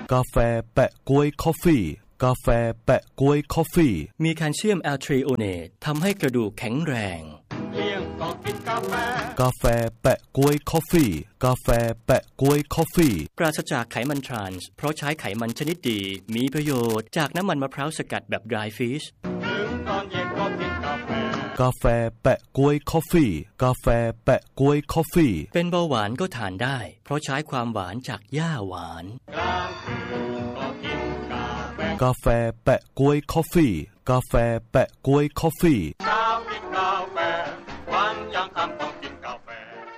กาแฟแปะก๊วยคอฟฟี่กาแฟแปะก๊วยคอฟฟี่มีแคลเซียมแอลทริโอเนตทำให้กระดูกแข็งแรงเลี้ยงก็กินกาแฟกาแฟแปะก๊วยคอฟฟี่กาแฟแปะก๊วยคอฟฟี่ปราศจากไขมันทรานส์เพราะใช้ไขมันชนิดดีมีประโยชน์จากน้ำมันมะพร้าวสกัดแบบ dry fish ถึงตอนเย็นก็กินกาแฟกาแฟแปะก๊วยคอฟฟี่กาแฟแปะก๊วยคอฟฟี่เป็นเบาหวานก็ทานได้เพราะใช้ความหวานจากหญ้าหวานกลางคืนก็กินกาแฟกาแฟแปะก๊วยคอฟฟี่กาแฟแปะก๊วยคอฟฟี่เช้ากินกาแฟวันยังค่ำต้องกินกาแฟ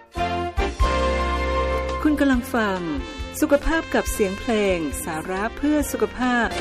คุณกำลังฟังสุขภาพกับเสียงเพลงสาระเพื่อสุขภาพ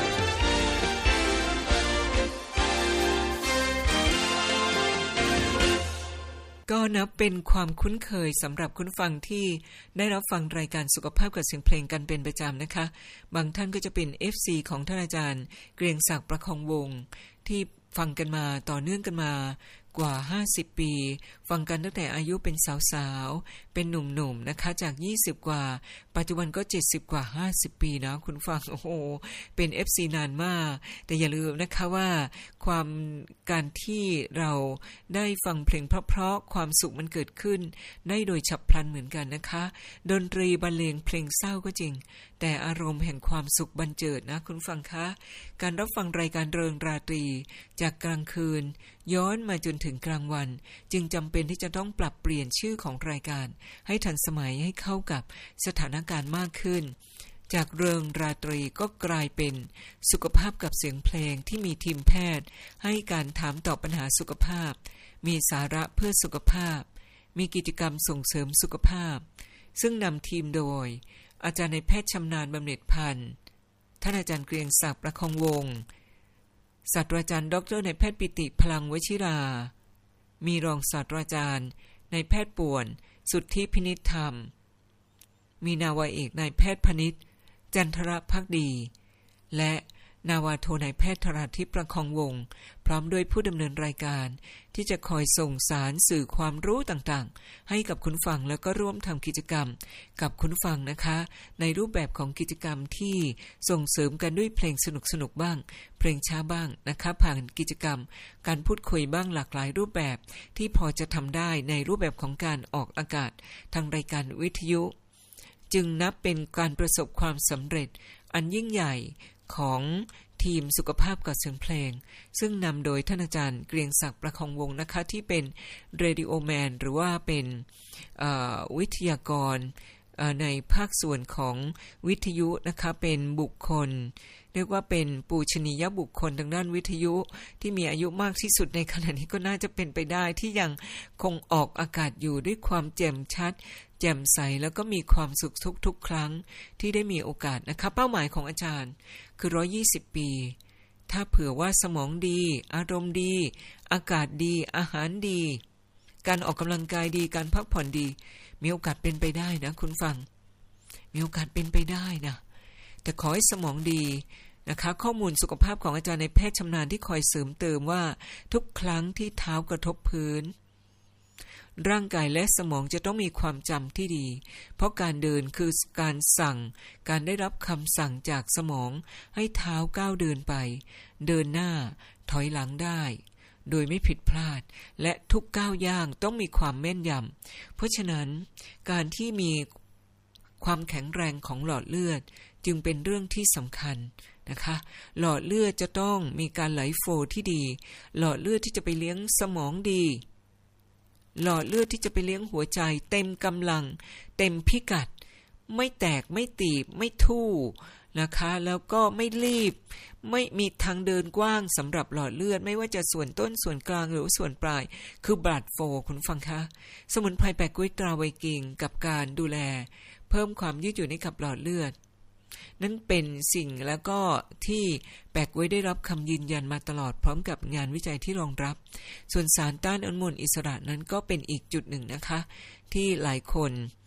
ก็นับเป็นความคุ้นเคยสำหรับคุณฟังที่ได้รับฟังรายการสุขภาพกับเสียงเพลงกันเป็นประจำนะคะบางท่านก็จะเป็น FC ของท่านอาจารย์เกรียงศักดิ์ประคองวงศ์ที่ฟังกันมาต่อเนื่องกันมากว่า50ปีฟังกันตั้งแต่อายุเป็นสาวๆเป็นหนุ่มๆนะคะจาก20กว่าปัจจุบันก็70กว่า50ปีนะคุณฟังโอ้โหเป็น FC นานมากแต่อย่าลืมนะคะว่าการที่เราได้ฟังเพลงเพราะๆความสุขมันเกิดขึ้นได้โดยฉับพลันเหมือนกันนะคะดนตรีบรรเลงเพลงเศร้าก็จริงแต่อารมณ์แห่งความสุขบันเจิดนะคุณฟังคะการรับฟังรายการเริงราตรีจากกลางคืนย้อนมาจนถึงกลางวันจึงจำเป็นที่จะต้องปรับเปลี่ยนชื่อของรายการให้ทันสมัยให้เข้ากับสถานการณ์มากขึ้นจากเริงราตรีก็กลายเป็นสุขภาพกับเสียงเพลงที่มีทีมแพทย์ให้การถามตอบปัญหาสุขภาพมีสาระเพื่อสุขภาพมีกิจกรรมส่งเสริมสุขภาพซึ่งนำทีมโดยอาจารย์นายแพทย์ชำนาญบำเหน็จพันธ์ท่านอาจารย์เกรียงศักดิ์ประคองวงศ์ศาสตราจารย์ดร.นายแพทย์ปิติพลังวชิรามีรองศาสตราจารย์นายแพทย์ป่วนสุทธิพินิจธรรมมีนาวาเอกนายแพทย์พนิชจันทรภักดีและนาวาโทนายแพทย์ธราทิพย์ประคองวงศ์พร้อมด้วยผู้ดำเนินรายการที่จะคอยส่งสารสื่อความรู้ต่างๆให้กับคุณฟังแล้วก็ร่วมทำกิจกรรมกับคุณฟังนะคะในรูปแบบของกิจกรรมที่ส่งเสริมกันด้วยเพลงสนุกๆบ้างเพลงช้าบ้างนะคะผ่านกิจกรรมการพูดคุยบ้างหลากหลายรูปแบบที่พอจะทำได้ในรูปแบบของการออกอากาศทางรายการวิทยุจึงนับเป็นการประสบความสำเร็จอันยิ่งใหญ่ของทีมสุขภาพกับเสียงเพลงซึ่งนำโดยท่านอาจารย์เกรียงศักดิ์ประคองวงศ์นะคะที่เป็นเรดิโอแมนหรือว่าเป็นวิทยากรในภาคส่วนของวิทยุนะคะเป็นบุคคลเรียกว่าเป็นปูชนียบุคคลทางด้านวิทยุที่มีอายุมากที่สุดในขณะนี้ก็น่าจะเป็นไปได้ที่ยังคงออกอากาศอยู่ด้วยความแจ่มชัดแจ่มใสแล้วก็มีความสุขทุกครั้งที่ได้มีโอกาสนะคะเป้าหมายของอาจารย์คือ120ปีถ้าเผื่อว่าสมองดีอารมณ์ดีอากาศดีอาหารดีการออกกำลังกายดีการพักผ่อนดีมีโอกาสเป็นไปได้นะคุณฟังมีโอกาสเป็นไปได้นะแต่ขอให้สมองดีนะคะข้อมูลสุขภาพของอาจารย์ในแพทย์ชำนาญที่คอยเสริมเติมว่าทุกครั้งที่เท้ากระทบพื้นร่างกายและสมองจะต้องมีความจำที่ดีเพราะการเดินคือการสั่งการได้รับคำสั่งจากสมองให้เท้าก้าวเดินไปเดินหน้าถอยหลังได้โดยไม่ผิดพลาดและทุกก้าวย่างต้องมีความแม่นยำเพราะฉะนั้นการที่มีความแข็งแรงของหลอดเลือดจึงเป็นเรื่องที่สำคัญนะคะหลอดเลือดจะต้องมีการไหลโฟลว์ที่ดีหลอดเลือดที่จะไปเลี้ยงสมองดีหลอดเลือดที่จะไปเลี้ยงหัวใจเต็มกำลังเต็มพิกัดไม่แตกไม่ตีบไม่ทู่นะคะแล้วก็ไม่รีบไม่มีทางเดินกว้างสำหรับหลอดเลือดไม่ว่าจะส่วนต้นส่วนกลางหรือส่วนปลายคือบลัดโฟลว์คุณฟังคะสมุนไพรแปะก๊วยตราไวกิ้งกับการดูแลเพิ่มความยืดหยุ่นให้กับหลอดเลือดนั่นเป็นสิ่งแล้วก็ที่แปะก๊วยได้รับคำยืนยันมาตลอดพร้อมกับงานวิจัยที่รองรับส่วนสารต้านอนุมูลอิสระนั้นก็เป็นอีกจุดหนึ่งนะคะที่หลายคน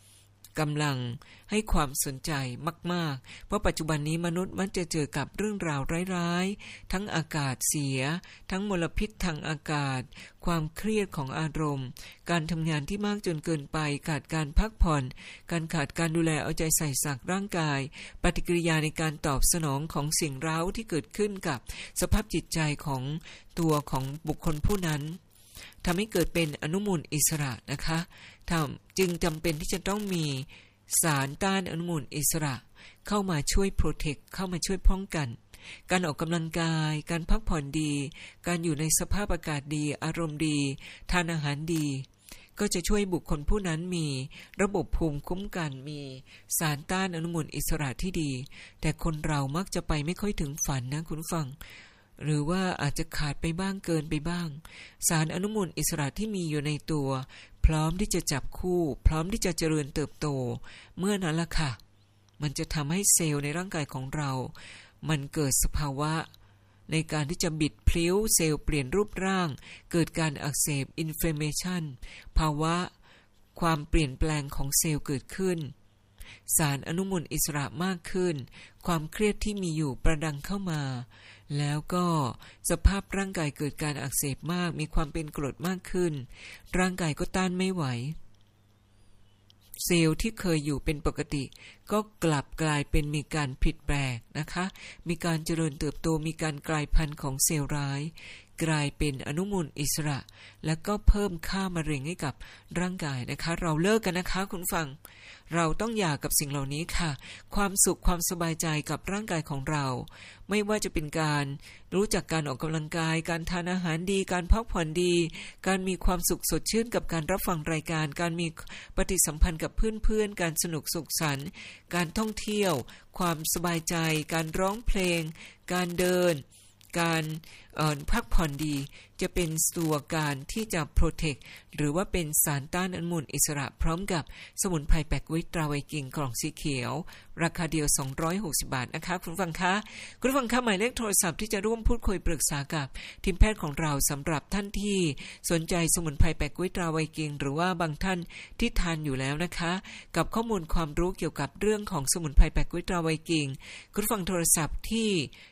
กำลังให้ความสนใจมากๆเพราะปัจจุบันนี้มนุษย์มักจะเจอกับเรื่องราวร้ายๆทั้งอากาศเสียทั้งมลพิษทางอากาศความเครียดของอารมณ์การทำงานที่มากจนเกินไปขาดการพักผ่อนการขาดการดูแลเอาใจใส่สักร่างกายปฏิกิริยาในการตอบสนองของสิ่งเร้าที่เกิดขึ้นกับสภาพจิตใจของตัวของบุคคลผู้นั้นทำให้เกิดเป็นอนุมูลอิสระนะคะจึงจำเป็นที่จะต้องมีสารต้านอนุมูลอิสระเข้ามาช่วยโปรเทคเข้ามาช่วยป้องกันการออกกำลังกายการพักผ่อนดีการอยู่ในสภาพอากาศดีอารมณ์ดีทานอาหารดีก็จะช่วยบุคคลผู้นั้นมีระบบภูมิคุ้มกันมีสารต้านอนุมูลอิสระที่ดีแต่คนเรามักจะไปไม่ค่อยถึงฝันนะคุณผู้ฟังหรือว่าอาจจะขาดไปบ้างเกินไปบ้างสารอนุมูลอิสระที่มีอยู่ในตัวพร้อมที่จะจับคู่พร้อมที่จะเจริญเติบโตเมื่อนั้นล่ะค่ะมันจะทำให้เซลล์ในร่างกายของเรามันเกิดสภาวะในการที่จะบิดพลิ้วเซลล์เปลี่ยนรูปร่างเกิดการอักเสบอินฟลามเมชันภาวะความเปลี่ยนแปลงของเซลล์เกิดขึ้นสารอนุมูลอิสระมากขึ้นความเครียดที่มีอยู่ประดังเข้ามาแล้วก็สภาพร่างกายเกิดการอักเสบมากมีความเป็นกรดมากขึ้นร่างกายก็ต้านไม่ไหวเซลล์ที่เคยอยู่เป็นปกติก็กลับกลายเป็นมีการผิดแปลกนะคะมีการเจริญเติบโตมีการกลายพันธุ์ของเซลล์ร้ายกลายเป็นอนุมูลอิสระแล้วก็เพิ่มค่ามะเร็งให้กับร่างกายนะคะเราเลิกกันนะคะคุณฟังเราต้องหย่ากับสิ่งเหล่านี้ค่ะความสุขความสบายใจกับร่างกายของเราไม่ว่าจะเป็นการรู้จักการออกกำลังกายการทานอาหารดีการพักผ่อนดีการมีความสุขสดชื่นกับการรับฟังรายการการมีปฏิสัมพันธ์กับเพื่อนๆการสนุกสุขสันต์การท่องเที่ยวความสบายใจการร้องเพลงการเดินการพักผ่อนดีจะเป็นตัวการที่จะโปรเทคหรือว่าเป็นสารต้านอนุมูลอิสระพร้อมกับสมุนไพรแปลกวิตราไวกิ้งกล่องสีเขียวราคาเดียว260 บาทนะคะคุณฟังคะคุณฟังคะหมายเลขโทรศัพท์ที่จะร่วมพูดคุยปรึกษากับทีมแพทย์ของเราสำหรับท่านที่สนใจสมุนไพรแปลกวิตราไวกิ้งหรือว่าบางท่านที่ทานอยู่แล้วนะคะกับข้อมูลความรู้เกี่ยวกับเรื่องของสมุนไพรแปลกวิตราไวกิ้งคุณฟังโทรศัพท์ที่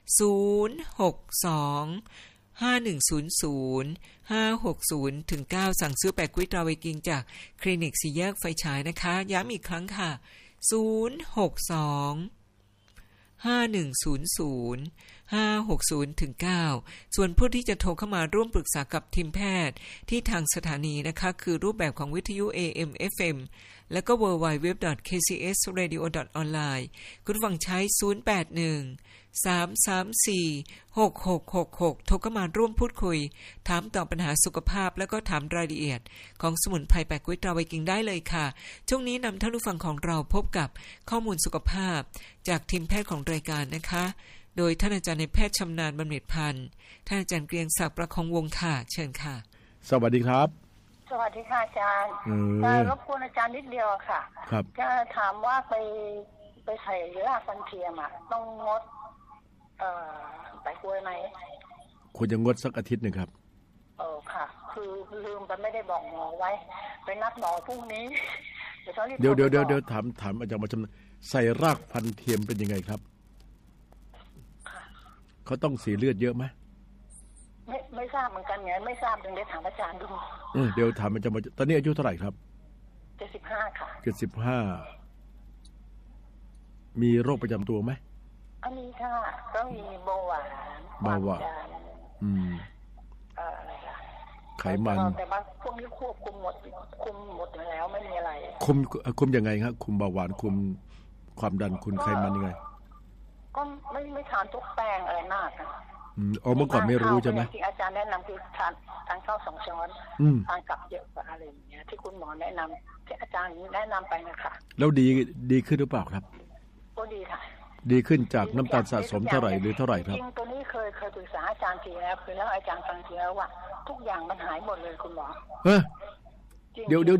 062-5100-560 ถึง 9สั่งซื้อแปะกุ้ยตราไวกิ้งจากคลินิกสี่แยกไฟฉายนะคะย้ำอีกครั้งค่ะ062-5100-560 ถึง 9ส่วนผู้ที่จะโทรเข้ามาร่วมปรึกษากับทีมแพทย์ที่ทางสถานีนะคะคือรูปแบบของวิทยุ AM FM แล้วก็ www.kcsradio.online คุณฟังใช้081-334-6666 โทรเข้ามาร่วมพูดคุยถามตอบปัญหาสุขภาพแล้วก็ถามรายละเอียดของสมุนไพรแปะกุ้ยตราไวกิ้งได้เลยค่ะช่วงนี้นำท่านผู้ฟังของเราพบกับข้อมูลสุขภาพจากทีมแพทย์ของรายการนะคะโดยท่านอาจารย์นายแพทย์ชำนาญบำเหน็จพันธ์ท่านอาจารย์เกรียงศักดิ์ประคองวงศ์ค่ะเชิญค่ะสวัสดีครับสวัสดีค่ะอาจารย์รบกวนอาจารย์นิดเดียวค่ะครับจะถามว่าไปใส่รากฟันเทียมต้องงดใส่กล้วยไหมคุณจะงดสักอาทิตย์หนึ่งครับค่ะคือลืมไปไม่ได้บอกหมอไว้ไปนัดหมอพรุ่งนี้เดี๋ยวถามอาจารย์มาจำใส่รากฟันเทียมเป็นยังไงครับเขาต้องเสียเลือดเยอะไหมไม่ทราบเหมือนกันไงไม่ทราบจึงได้ถามอาจารย์ดูเดี๋ยวถามอาจารย์มาตอนนี้อายุเท่าไหร่ครับ 75ค่ะ 75มีโรคประจำตัวไหมอันนี้ค่ะก็มีเบาหวานอะไรล่ะไขมันแต่ว่าพวกนี้ควบคุมหมดแล้วไม่มีอะไรคุมยังไงครับคุมเบาหวานคุมความดันคุมไขมันยังไงก็ไม่ทานทุกแป้งอะไรมากเมื่อก่อนไม่รู้ใช่ไหมที่อาจารย์แนะนำคือทานข้าว2 ช้อนทานกับเยอะกว่าอะไรอย่างเงี้ยที่คุณหมอแนะนำที่อาจารย์แนะนำไปนะคะแล้วดีขึ้นหรือเปล่าครับก็ดีค่ะดีขึ้นจากน้ำตาลสะสมเท่าไหร่หรือเท่าไหร่ครับจริงตัวนี้เคยปรึกษาอาจารย์ทีแล้วคือแล้วอาจารย์ฟังทีแล้วว่าทุกอย่างมันหายหมดเลยคุณหมอเดี๋ยว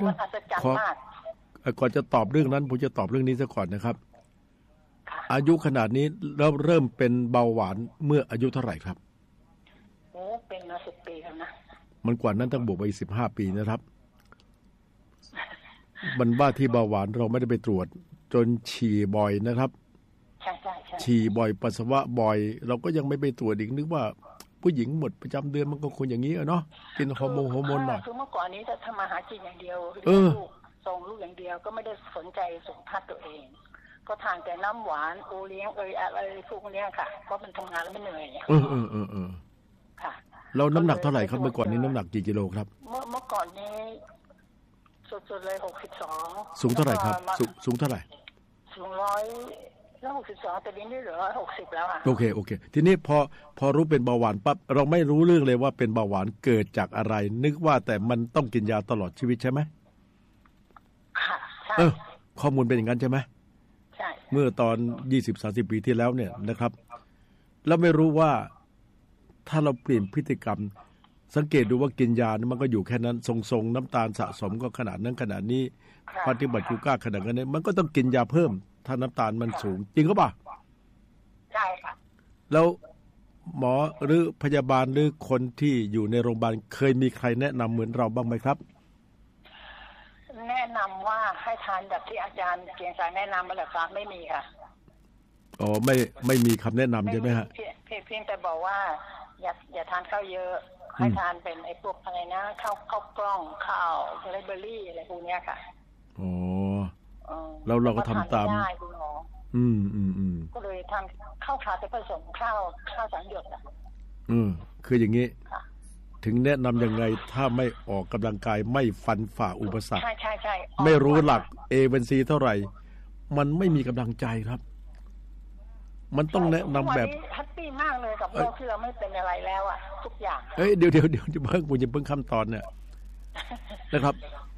ก่อนจะตอบเรื่องนั้นผมจะตอบเรื่องนี้ซะก่อนนะครับอายุขนาดนี้แล้วเริ่มเป็นเบาหวานเมื่ออายุเท่าไหร่ครับเป็นมา10 ปีแล้วนะมันกว่านั้นต้องบวกไป15 ปีนะครับมันว่าที่เบาหวานเราไม่ได้ไปตรวจจนฉี่บ่อยนะครับใช่ฉี่บ่อยปัสสาวะบ่อยเราก็ยังไม่ไปตรวจอีกนึกว่าผู้หญิงหมดประจำเดือนมันก็คงอย่างนี้เนาะกินฮอร์โมนหน่อยคือเมื่อก่อนนี้จะทำมาหากินอย่างเดียวส่งลูกอย่างเดียวก็ไม่ได้สนใจสุขภาพตัวเองก็ทานแต่น้ำหวานโอเลี้ยงอะไรพวกนี้ค่ะเพราะมันทำงานแล้วมันเหนื่อยค่ะเราน้ำหนักเท่าไหร่ครับเมื่อก่อนนี้น้ำหนักกี่กิโลครับเมื่อก่อนนี้สุดๆเลย62 สูงเท่าไหร่ครับสูงเท่าไหร่สูง162แต่นี้เหลือ160แล้วอ่ะโอเคทีนี้พอรู้เป็นเบาหวานปั๊บเราไม่รู้เรื่องเลยว่าเป็นเบาหวานเกิดจากอะไรนึกว่าแต่มันต้องกินยาตลอดชีวิตใช่ไหมค่ะใช่ข้อมูลเป็นอย่างนั้นใช่ไหมใช่เมื่อตอน 20-30 ปีที่แล้วเนี่ยนะครับแล้วไม่รู้ว่าถ้าเราเปลี่ยนพฤติกรรมสังเกตดูว่ากินยามันก็อยู่แค่นั้นทรงๆน้ำตาลสะสมก็ขนาดนั้นขนาดนี้ปฏิบัติกูก้าขนาดนั้นมันก็ต้องกินยาเพิ่มถ้าน้ำตาลมันสูงจริงหรือเปล่าใช่ค่ะแล้วหมอหรือพยาบาลหรือคนที่อยู่ในโรงพยาบาลเคยมีใครแนะนำเหมือนเราบ้างไหมครับแนะนำว่าให้ทานแบบที่อาจารย์เกียงศักดิ์แนะนำมาเหรอครับไม่มีค่ะอ๋อไม่มีคำแนะนำใช่ไหมฮะเพียงแต่บอกว่าอย่าทานข้าวเยอะให้ทานเป็นไอ้พวกอะไรนะข้าวกล้องข้าวไรเบอรี่อะไรพวกนี้ค่ะอ๋อแล้วเราก็ทำตามก็เลยทำข้าวขาจะผสมข้าวสังหยดอ่ะคืออย่างนี้ถึงแนะนำยังไงถ้าไม่ออกกำลังกายไม่ฟันฝ่าอุปสรรคใช่ไม่รู้หลัก A1C เท่าไหร่มันไม่มีกำลังใจครับมันต้องแนะนำแบบแฮปปี้มากเลยกับโลกที่เราไม่เป็นอะไรแล้วอ่ะทุกอย่างเดี๋ยวเพิ่งขั้นตอนเนี่ยนะครับ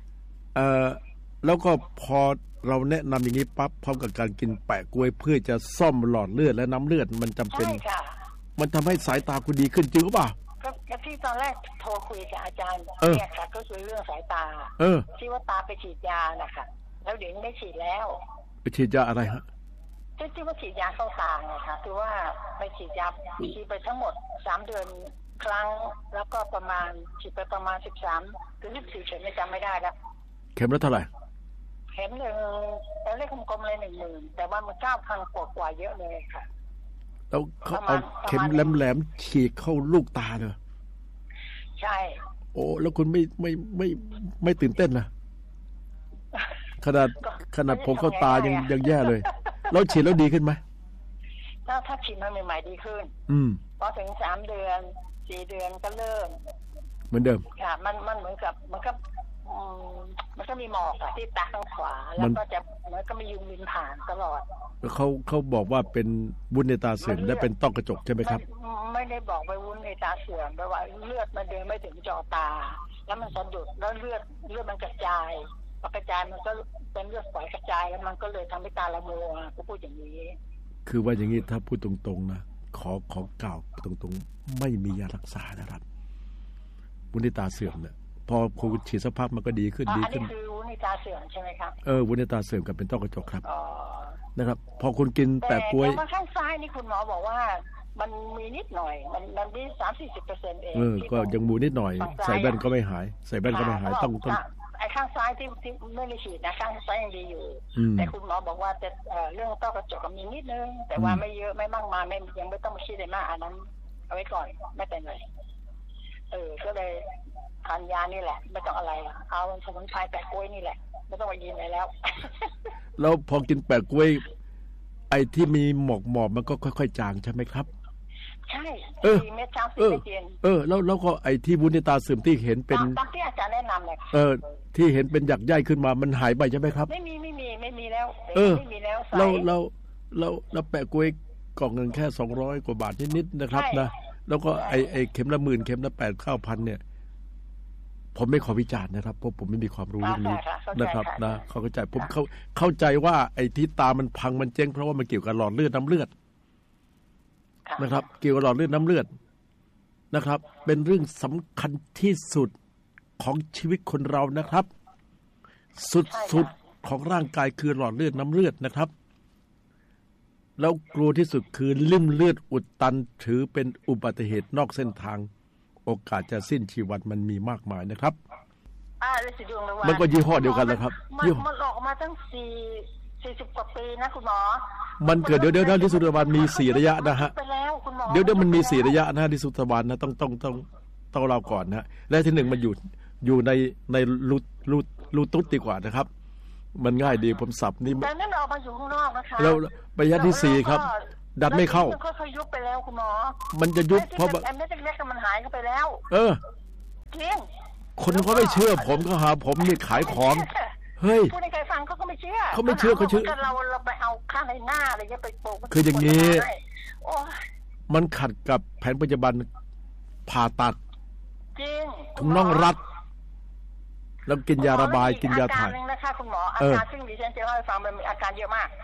แล้วก็พอเราแนะนำอย่างนี้ปั๊บพร้อมกับการกินแปะกล้วยเพื่อจะซ่อมหลอดเลือดและน้ำเลือดมันจำเป็นมันทำให้สายตาคุณดีขึ้นจริงหรือเปล่าก็ที่ตอนแรกโทรคุยกับอาจารย์เนี่ยค่ะก็คือเรื่องสายตาที่ว่าตาไปฉีดยานะคะแล้วเดี๋ยวนี้ไม่ฉีดแล้วไปฉีดยาอะไรฮะที่ว่าฉีดยาเข้าตาไงคะคือว่าไปฉีดยาฉีดไปทั้งหมด3 เดือนครั้งแล้วก็ประมาณฉีดไปประมาณ13 ถึง 14 เข็มไม่จำไม่ได้แล้วเข็มละเท่าไหร่เข็มหนึ่งแต่เลขกลมๆเลย10,000แต่ว่ามัน 9,000 กว่าเยอะเลยค่ะแล้วเขาเอาเข็มแหลมๆฉีดเข้าลูกตาเลยใช่โอ้แล้วคุณไม่ตื่นเต้นนะขนาดผมเข้าตายังแย่เลยแล้วฉีดแล้วดีขึ้นไหมถ้าฉีดมาใหม่ๆดีขึ้นพอถึง3 เดือน4 เดือนก็เริ่มเหมือนเดิมค่ะมันเหมือนกับมันก็มีหมอกที่ตาข้างขวาแล้วก็จะมันก็มียุงบินผ่านตลอดเขาบอกว่าเป็นวุ้นในตาเสื่อมและเป็นต้อกระจกใช่ไหมครับไม่ได้บอกไปวุ้นในตาเสื่อมแปลว่าเลือดมันเดินไม่ถึงจอตาแล้วมันสะดุดแล้วเลือดมันกระจายพอกระจายมันก็เป็นเลือดฝอยกระจายแล้วมันก็เลยทำให้ตาละมัวก็พูดอย่างนี้คือว่าอย่างนี้ถ้าพูดตรงๆนะขอกล่าวตรงๆไม่มียารักษานะครับวุ้นในตาเสื่อมเนี่ยพอคุณฉีดสักพักมันก็ดีขึ้นอันนี้คือวุ้นในตาเสื่อมใช่ไหมครับวุ้นในตาเสื่อมกับเป็นต้อกระจกครับนะครับพอคุณกินแปะกล้วยแต่ข้างซ้ายนี่คุณหมอบอกว่ามันมีนิดหน่อยมันได้ 30-40% เองก็ยังมูนิดหน่อยใส่แว่นก็ไม่หายใส่แว่นก็ไม่หายต้องไอ้ข้างซ้ายที่ไม่ได้ฉีดนะข้างซ้ายยังดีอยู่แต่คุณหมอบอกว่าจะเรื่องต้อกระจกมีนิดนึงแต่ว่าไม่เยอะไม่มากมายยังไม่ต้องมาฉีดอะไรมากอันนั้นเอาไว้ก่อนไม่เป็นไรก็เลยทานยานี่แหละไม่ต้องอะไรเอาสมุนไพรแปะกล้วยนี่แหละไม่ต้องมายินอะไรแล้วแล้วพอกินแปะกล้วยไอ้ที่มีหมอกมันก็ค่อยๆจางใช่ไหมครับใช่4 เม็ดเช้า4 เม็ดเย็นแล้วก็ไอ้ที่วุ้นในตาเสื่อมที่เห็นเป็นตามที่อาจารย์แนะนำเลยที่เห็นเป็นหยักใยขึ้นมามันหายไปใช่ไหมครับไม่มีแล้วไม่มีแล้วเราแปะกล้วยกล่องนึงแค่200 กว่าบาทนิดๆนะครับนะแล้วก็ไอ้เข็มละ10,000เข็มละ8,000-9,000เนี่ยผมไม่ขอวิจารณ์นะครับเพราะผมไม่มีความรู้เรื่องนี้นะครับนะเข้าใจผมเข้าใจว่าไอ้ที่ตามันพังมันเจ๊งเพราะว่ามันเกี่ยวกับหลอดเลือดน้ำเลือดนะครับเกี่ยวกับหลอดเลือดน้ำเลือดนะครับเป็นเรื่องสำคัญที่สุดของชีวิตคนเรานะครับสุดของร่างกายคือหลอดเลือดน้ำเลือดนะครับแล้วกลัวที่สุดคือลิ่มเลือดอุดตันถือเป็นอุบัติเหตุนอกเส้นทางโอกาสจะสิ้นชีวิตมันมีมากมายนะครับฤทธิ์สีดวงเลยว่ามันก็ยี่ห้อเดียวกันแหละครับมันออกมาตั้ง40กว่าปีนะคุณหมอมันเกิดเดี๋ยวลิสุทธวรรณมี4ระยะนะฮะไปแล้วคุณหมอเดี๋ยวมันมี4ระยะนะลิสุทธวรรณนะต้องเราก่อนนะและที่1มันอยู่ในรูตุ๊ดดีกว่านะครับมันง่ายดีผมสับนี่แต่นั่นออกมาอยู่ข้างนอกนะคะแล้วระยะที่4ครับดันไม่เข้ามันค่อยๆยุบไปแล้วคุณหมอมันจะยุบเพราะอันนี้เล็กๆมันหายเข้าไปแล้วจริงคนเขาไม่เชื่อผมก็หาผมนี่ขายของเฮ้ยผู้ในใครฟังเขาก็ไม่เชื่อเขาไม่เชื่อเราไปเอาข้างในหน้าอะไรเงี้ยไปโปะคืออย่างนี้มันขัดกับแผนปัจจุบันผ่าตัดจริงถุงน่องรัดแล้วกินยาระบายกินยาถ่ายอาการนึงนะคะคุณหมออาการซึ่งดิฉันจะเล่าให้ฟังมันมีอาการเยอะมาก